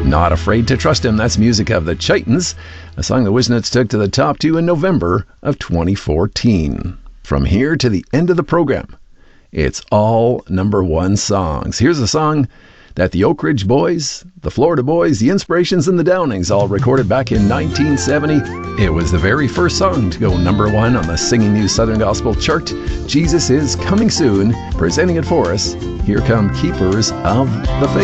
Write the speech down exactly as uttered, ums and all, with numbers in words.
Not Afraid to Trust Him. That's music of the Chitons, a song the Wisnets took to the top two in November of twenty fourteen. From here to the end of the program, it's all number one songs. Here's a song that the Oak Ridge Boys, the Florida Boys, the Inspirations, and the Downings all recorded back in nineteen seventy. It was the very first song to go number one on the Singing News Southern Gospel chart. Jesus is Coming Soon. Presenting it for us, here come Keepers of the Faith.